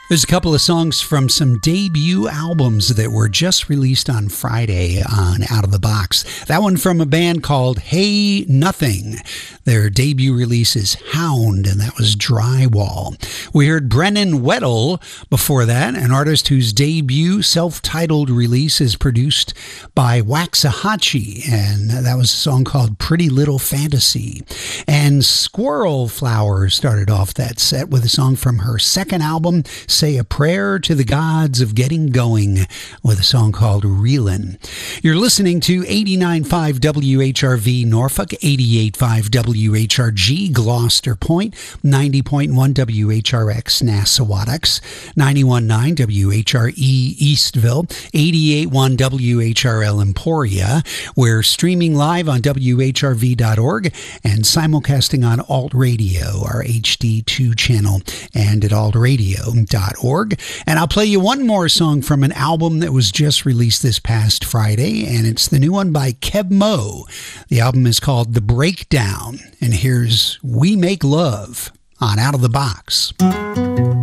There's a couple of songs from some debut albums that were just released on Friday on Out of the Box. That one from a band called Hey Nothing. Their debut release is Hound, and that was Drywall. We heard Brennan Weddle before that, an artist whose debut self-titled release is produced by Waxahachie, and that was a song called Pretty Little Fantasy. And Squirrel Flower started off that set with a song from her second album, Say a Prayer to the Gods of Getting Going, with a song called Reelin'. You're listening to 89.5 WHRV Norfolk, 88.5 WHRG Gloucester Point, 90.1 WHRX Nassauwatox, 91.9 WHRE Eastville, 88.1 WHRL Emporia. We're streaming live on WHRV.org and simulcasting on Alt Radio, our HD2 channel, and at altradio.org. And I'll play you one more song from an album that was just released this past Friday, and it's the new one by Keb Mo. The album is called The Breakdown, and here's We Make Love on Out of the Box.